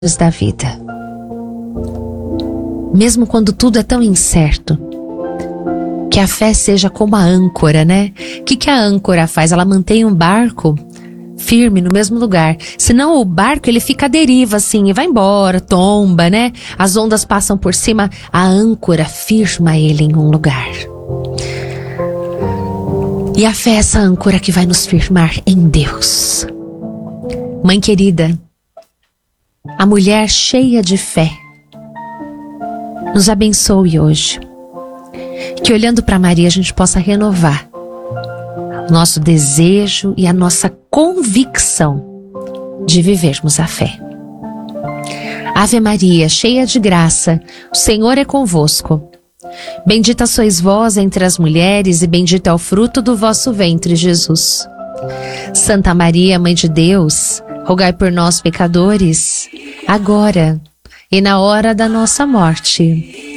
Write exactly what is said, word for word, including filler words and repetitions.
da vida. Mesmo quando tudo é tão incerto, que a fé seja como a âncora, né? O que, que a âncora faz? Ela mantém um barco firme no mesmo lugar. Senão o barco ele fica à deriva assim e vai embora, tomba, né? As ondas passam por cima, a âncora firma ele em um lugar. E a fé é essa âncora que vai nos firmar em Deus. Mãe querida, a mulher cheia de fé, nos abençoe hoje. Que olhando para Maria a gente possa renovar o nosso desejo e a nossa convicção de vivermos a fé. Ave Maria, cheia de graça, o Senhor é convosco. Bendita sois vós entre as mulheres e bendito é o fruto do vosso ventre, Jesus. Santa Maria, Mãe de Deus, rogai por nós, pecadores, agora e na hora da nossa morte.